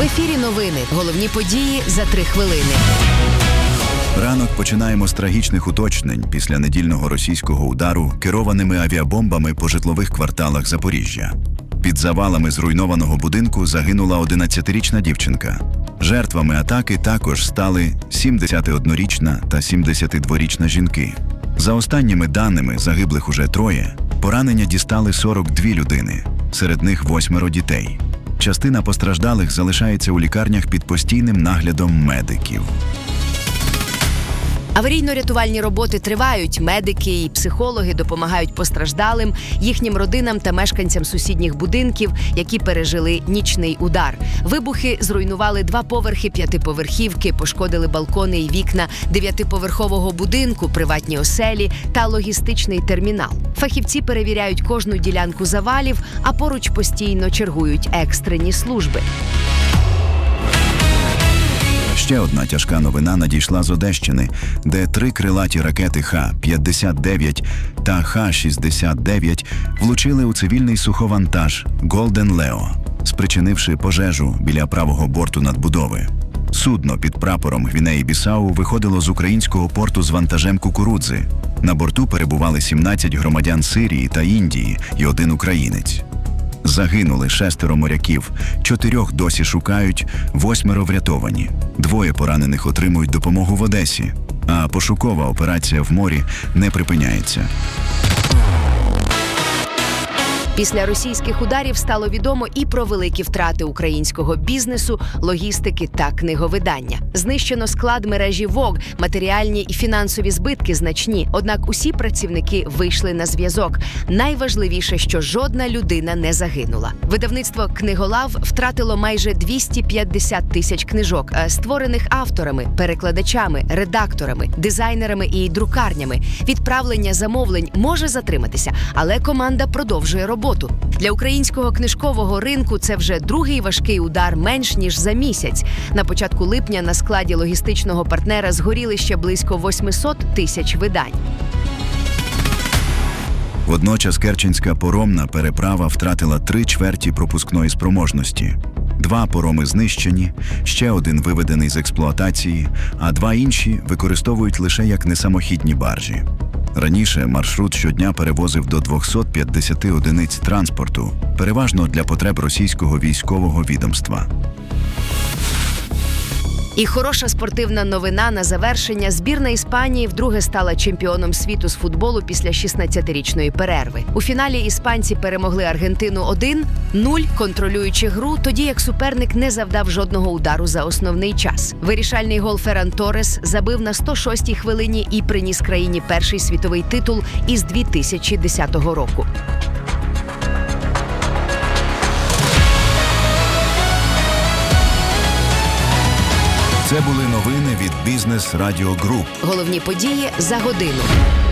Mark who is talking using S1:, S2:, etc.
S1: В ефірі новини. Головні події за 3 хвилини.
S2: Ранок починаємо з трагічних уточнень після недільного російського удару керованими авіабомбами по житлових кварталах Запоріжжя. Під завалами зруйнованого будинку загинула 11-річна дівчинка. Жертвами атаки також стали 71-річна та 72-річна жінки. За останніми даними, загиблих уже 3, поранення дістали 42 людини, серед них 8 дітей. Частина постраждалих залишається у лікарнях під постійним наглядом медиків.
S1: Аварійно-рятувальні роботи тривають. Медики і психологи допомагають постраждалим, їхнім родинам та мешканцям сусідніх будинків, які пережили нічний удар. Вибухи зруйнували 2 поверхи 5-поверхівки, пошкодили балкони і вікна 9-поверхового будинку, приватні оселі та логістичний термінал. Фахівці перевіряють кожну ділянку завалів, а поруч постійно чергують екстрені служби.
S2: Ще одна тяжка новина надійшла з Одещини, де 3 крилаті ракети Х-59 та Х-69 влучили у цивільний суховантаж «Голден Лео», спричинивши пожежу біля правого борту надбудови. Судно під прапором Гвінеї-Бісау виходило з українського порту з вантажем кукурудзи. На борту перебували 17 громадян Сирії та Індії і 1 українець. Загинули 6 моряків, 4 досі шукають, 8 врятовані. 2 поранених отримують допомогу в Одесі, а пошукова операція в морі не припиняється.
S1: Після російських ударів стало відомо і про великі втрати українського бізнесу, логістики та книговидання. Знищено склад мережі ВОГ, матеріальні і фінансові збитки значні. Однак усі працівники вийшли на зв'язок. Найважливіше, що жодна людина не загинула. Видавництво «Книголав» втратило майже 250 тисяч книжок, створених авторами, перекладачами, редакторами, дизайнерами і друкарнями. Відправлення замовлень може затриматися, але команда продовжує роботу. Для українського книжкового ринку це вже другий важкий удар менш ніж за місяць. На початку липня на складі логістичного партнера згоріли ще близько 800 тисяч видань.
S2: Водночас Керченська поромна переправа втратила 3/4 пропускної спроможності. 2 пороми знищені, ще 1 виведений з експлуатації, а 2 інші використовують лише як несамохідні баржі. Раніше маршрут щодня перевозив до 250 одиниць транспорту, переважно для потреб російського військового відомства.
S1: І хороша спортивна новина на завершення. Збірна Іспанії вдруге стала чемпіоном світу з футболу після 16-річної перерви. У фіналі іспанці перемогли Аргентину 1-0, контролюючи гру, тоді як суперник не завдав жодного удару за основний час. Вирішальний гол Ферран Торрес забив на 106-й хвилині і приніс країні перший світовий титул із 2010 року.
S2: Це були новини від Бізнес Радіо Груп.
S1: Головні події за годину.